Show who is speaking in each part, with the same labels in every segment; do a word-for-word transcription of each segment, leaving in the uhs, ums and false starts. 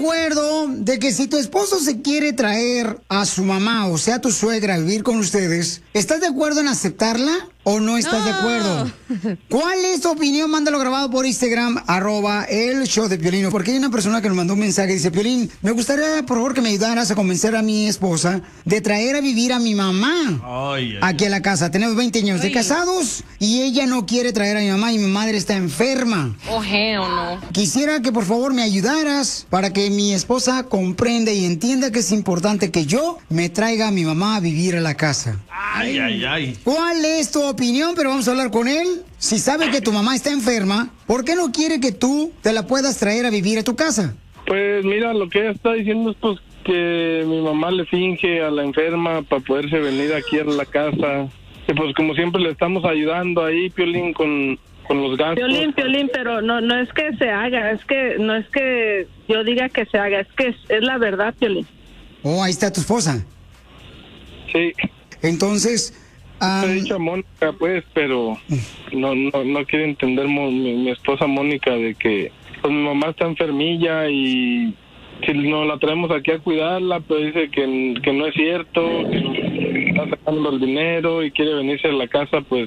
Speaker 1: acuerdo de que si tu esposo se quiere traer a su mamá, o sea, tu suegra, a vivir con ustedes, ¿estás de acuerdo en aceptarla o no estás no. de acuerdo? ¿Cuál es tu opinión? Mándalo grabado por Instagram, arroba el show de Piolín. Porque hay una persona que nos mandó un mensaje y dice, Piolín, me gustaría, por favor, que me ayudaras a convencer a mi esposa de traer a vivir a mi mamá ay, ay, aquí a la casa. Tenemos veinte años ay. de casados y ella no quiere traer a mi mamá y mi madre está enferma.
Speaker 2: Oje o no.
Speaker 1: Quisiera que por favor me ayudaras para que mi esposa comprenda y entienda que es importante que yo me traiga a mi mamá a vivir a la casa.
Speaker 3: Ay, ay, ay.
Speaker 1: ¿Cuál es tu opinión? Pero vamos a hablar con él. Si sabe que tu mamá está enferma, ¿por qué no quiere que tú te la puedas traer a vivir a tu casa?
Speaker 4: Pues mira, lo que ella está diciendo es pues que mi mamá le finge a la enferma para poderse venir aquí a la casa. Y pues como siempre le estamos ayudando ahí, Piolín, con, con los gastos.
Speaker 5: Piolín, Piolín, pero no no es que se haga, es que no es que yo diga que se haga, es que es, es la verdad, Piolín.
Speaker 1: Oh, ahí está tu esposa.
Speaker 4: Sí.
Speaker 1: Entonces... Um...
Speaker 4: He dicho a Mónica, pues, pero no no no quiere entender mi, mi esposa Mónica de que pues mi mamá está enfermilla y si nos la traemos aquí a cuidarla, pero dice que, que no es cierto, que está sacando el dinero y quiere venirse a la casa, pues,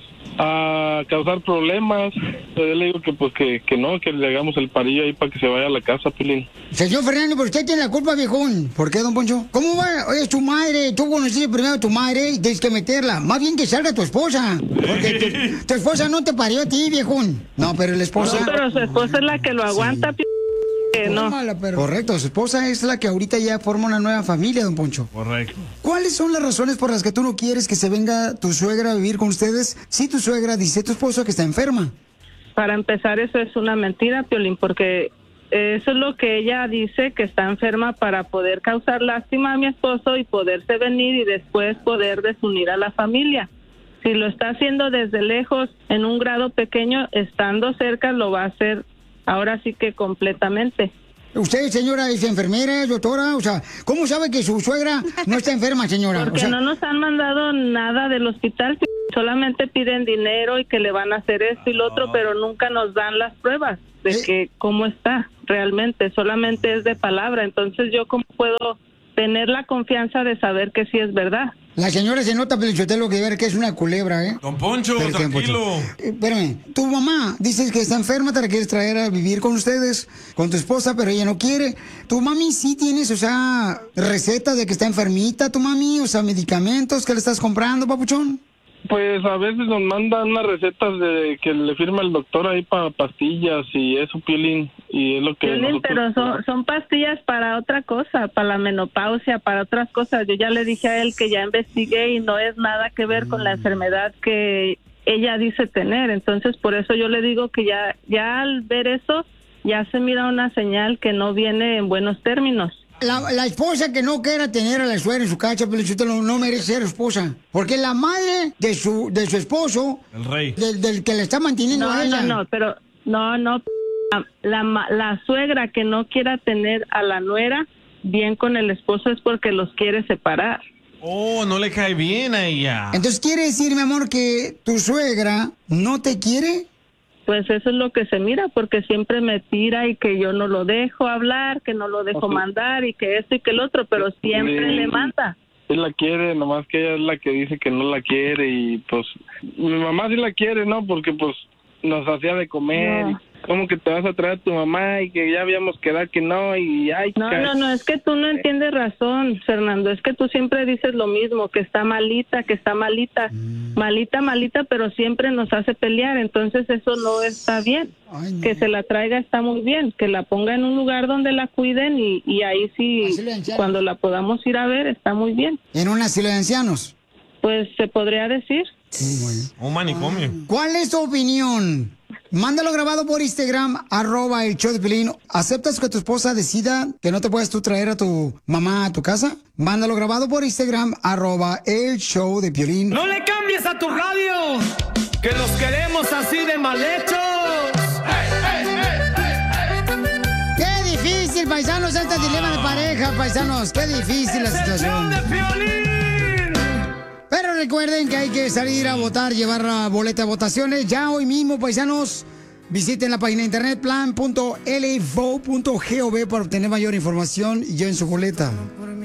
Speaker 4: a causar problemas. Yo le digo que pues que, que no, que le hagamos el parillo ahí para que se vaya a la casa, Pilín.
Speaker 1: Señor Fernando, pero usted tiene la culpa, viejón. ¿Por qué, don Poncho? ¿Cómo va? Oye, es tu madre, tú conociste primero a tu madre y tienes que meterla. Más bien que salga tu esposa, porque tu, tu esposa no te parió a ti, viejón. No, pero la esposa...
Speaker 5: No, pero su esposa es la que lo aguanta, sí. Que no.
Speaker 1: Pero... Correcto, su esposa es la que ahorita ya forma una nueva familia, don Poncho.
Speaker 3: Correcto.
Speaker 1: ¿Cuáles son las razones por las que tú no quieres que se venga tu suegra a vivir con ustedes si tu suegra dice a tu esposo que está enferma?
Speaker 5: Para empezar, eso es una mentira, Piolín, porque eso es lo que ella dice, que está enferma para poder causar lástima a mi esposo y poderse venir y después poder desunir a la familia. Si lo está haciendo desde lejos, en un grado pequeño, estando cerca, lo va a hacer ahora sí que completamente.
Speaker 1: Usted, señora, es enfermera, es doctora, o sea, ¿cómo sabe que su suegra no está enferma, señora?
Speaker 5: Porque
Speaker 1: o sea...
Speaker 5: no nos han mandado nada del hospital, solamente piden dinero y que le van a hacer esto y lo otro, pero nunca nos dan las pruebas de ¿Eh? que cómo está realmente, solamente es de palabra. Entonces, ¿yo cómo puedo tener la confianza de saber que sí es verdad?
Speaker 1: La señora se nota, Pelichotelo, que ver que es una culebra, ¿eh?
Speaker 3: Don Poncho, Pero, tranquilo.
Speaker 1: Poncho. Eh, espérame, tu mamá dices que está enferma, te la quieres traer a vivir con ustedes, con tu esposa, pero ella no quiere. ¿Tu mami sí tienes, o sea, recetas de que está enfermita, tu mami? O sea, medicamentos que le estás comprando, papuchón.
Speaker 4: Pues a veces nos mandan unas recetas de que le firma el doctor ahí para pastillas y eso, Piolín, y es lo que...
Speaker 5: Piolín, pero son, son pastillas para otra cosa, para la menopausia, para otras cosas. Yo ya le dije a él que ya investigué y no es nada que ver con la enfermedad que ella dice tener. Entonces, por eso yo le digo que ya, ya al ver eso, ya se mira una señal que no viene en buenos términos.
Speaker 1: La, la esposa que no quiera tener a la suegra en su casa, pero usted no, no merece ser esposa. Porque la madre de su de su esposo...
Speaker 3: El rey.
Speaker 1: Del, del que le está manteniendo
Speaker 5: no,
Speaker 1: a ella.
Speaker 5: No, no, pero... No, no. La, la, la suegra que no quiera tener a la nuera bien con el esposo es porque los quiere separar.
Speaker 3: Oh, no le cae bien a ella.
Speaker 1: Entonces, ¿quiere decir, mi amor, que tu suegra no te quiere?
Speaker 5: Pues eso es lo que se mira, porque siempre me tira y que yo no lo dejo hablar, que no lo dejo okay. mandar y que esto y que el otro, pero siempre sí, le manda.
Speaker 4: Sí la quiere, nomás que ella es la que dice que no la quiere y pues mi mamá sí la quiere, ¿no? Porque pues nos hacía de comer. No. ¿Cómo que te vas a traer a tu mamá y que ya habíamos quedado que no? y ay,
Speaker 5: No, no, no, es que tú no entiendes razón, Fernando, es que tú siempre dices lo mismo, que está malita, que está malita, mm. malita, malita, pero siempre nos hace pelear, entonces eso no está bien. Ay, no. Que se la traiga está muy bien, que la ponga en un lugar donde la cuiden y, y ahí sí, cuando la podamos ir a ver, está muy bien.
Speaker 1: ¿En un asilo de ancianos?
Speaker 5: Pues se podría decir.
Speaker 1: Sí, bueno.
Speaker 3: Un manicomio.
Speaker 1: ¿Cuál es tu opinión? Mándalo grabado por Instagram, arroba el show de Piolín. ¿Aceptas que tu esposa decida que no te puedes tú traer a tu mamá a tu casa? Mándalo grabado por Instagram, arroba el show de Piolín.
Speaker 6: ¡No le cambies a tu radio! ¡Que los queremos así de mal hechos! ¡Hey, hey, hey,
Speaker 1: hey, hey! ¡Qué difícil, paisanos, este dilema de pareja, paisanos! ¡Qué difícil la situación!
Speaker 6: ¡Es el show de Piolín!
Speaker 1: Pero recuerden que hay que salir a votar, llevar la boleta de votaciones. Ya hoy mismo, paisanos, Visiten la página de internet plan punto l v o punto gov para obtener mayor información y lleven su boleta.